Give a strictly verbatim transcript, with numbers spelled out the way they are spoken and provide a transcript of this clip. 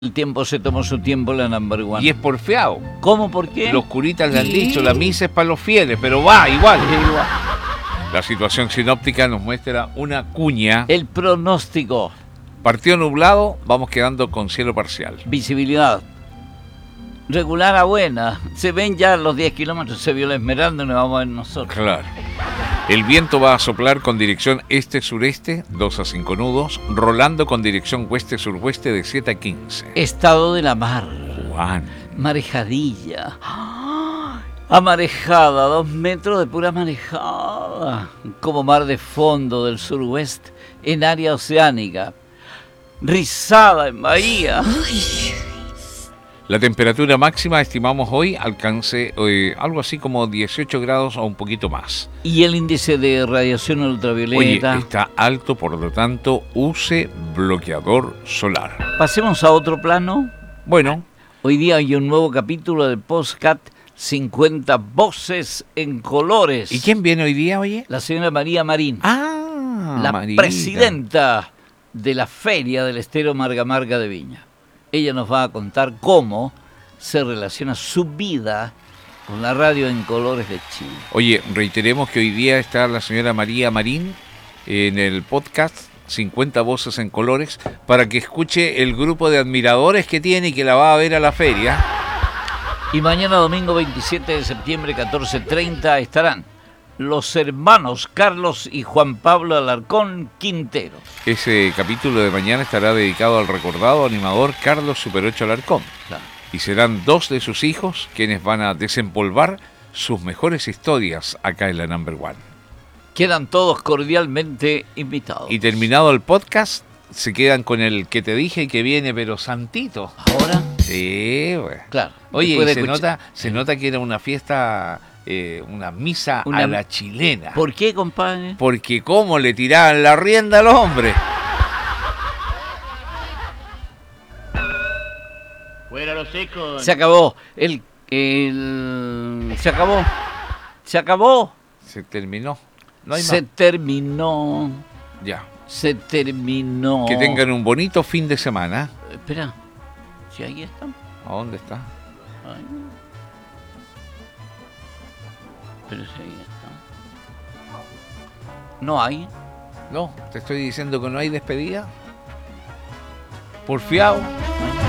El tiempo se tomó su tiempo la number one. Y es porfiado. ¿Cómo? ¿Por qué? Los curitas le han dicho, la misa es para los fieles, pero va igual. igual. La situación sinóptica nos muestra una cuña. El pronóstico. Partido nublado, vamos quedando con cielo parcial. Visibilidad regular a buena. Se ven ya los diez kilómetros, se vio la Esmeralda y nos vamos a ver nosotros. Claro. El viento va a soplar con dirección este-sureste, dos a cinco nudos, rolando con dirección oeste-suroeste de siete a quince. Estado de la mar. Juan. Marejadilla. Amarejada, dos metros de pura marejada. Como mar de fondo del suroeste en área oceánica. Rizada en bahía. Uy. La temperatura máxima estimamos hoy alcance eh, algo así como dieciocho grados o un poquito más. Y el índice de radiación ultravioleta. Oye, está alto, por lo tanto, use bloqueador solar. Pasemos a otro plano. Bueno. Hoy día hay un nuevo capítulo del podcast cincuenta voces en colores. ¿Y quién viene hoy día, oye? La señora María Marín. Ah, la Marita. presidenta de la Feria del Estero Marga Marga de Viña. Ella nos va a contar cómo se relaciona su vida con la radio en colores de Chile. Oye, reiteremos que hoy día está la señora María Marín en el podcast cincuenta voces en colores para que escuche el grupo de admiradores que tiene y que la va a ver a la feria. Y mañana domingo veintisiete de septiembre, catorce treinta, estarán los hermanos Carlos y Juan Pablo Alarcón Quintero. Ese capítulo de mañana estará dedicado al recordado animador Carlos Super ocho Alarcón. Claro. Y serán dos de sus hijos quienes van a desempolvar sus mejores historias acá en la Number One. Quedan todos cordialmente invitados. Y terminado el podcast, se quedan con el que te dije que viene, pero santito. ¿Ahora? Sí, güey. Claro. Oye, se nota, se nota que era una fiesta... Eh, una misa una... a la chilena. ¿Por qué, compadre? Porque cómo le tiraban la rienda al hombre. Fuera los secos. Se acabó. El, el... Se acabó. Se acabó. Se terminó. No hay Se más. terminó. Ya. Se terminó. Que tengan un bonito fin de semana. Espera. Si ahí están. ¿A dónde está? Ay. Pero si ahí está. No hay. No, te estoy diciendo que no hay despedida. Porfiado. No hay.